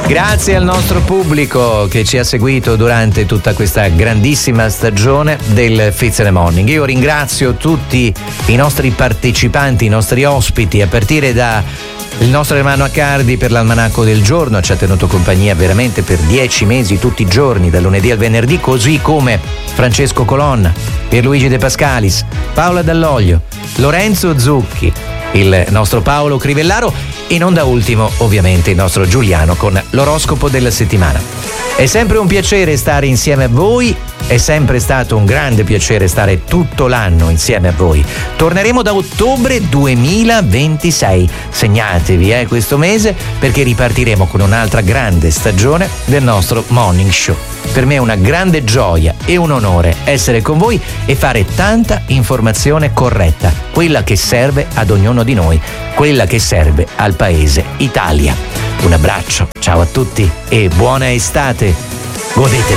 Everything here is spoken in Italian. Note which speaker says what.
Speaker 1: Grazie al nostro pubblico che ci ha seguito durante tutta questa grandissima stagione del Fizz in the Morning. Io ringrazio tutti i nostri partecipanti, i nostri ospiti, a partire da il nostro Ermanno Accardi per l'almanacco del giorno, ci ha tenuto compagnia veramente per 10 mesi tutti i giorni, dal lunedì al venerdì, così come Francesco Colonna, Pierluigi De Pascalis, Paola Dall'Oglio, Lorenzo Zucchi, il nostro Paolo Crivellaro e non da ultimo ovviamente il nostro Giuliano con l'oroscopo della settimana. È sempre un piacere stare insieme a voi, è sempre stato un grande piacere stare tutto l'anno insieme a voi. Torneremo da ottobre 2026, segnatevi questo mese perché ripartiremo con un'altra grande stagione del nostro Morning Show. Per me è una grande gioia e un onore essere con voi e fare tanta informazione corretta, quella che serve ad ognuno di noi, quella che serve al paese Italia. Un abbraccio, ciao a tutti e buona estate, godetevi.